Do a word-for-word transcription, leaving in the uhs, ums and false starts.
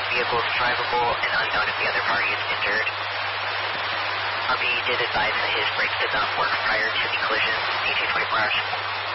vehicle is drivable and unknown if the other party is injured. R B did advise that his brakes did not work prior to the collision. A J twenty-four hours.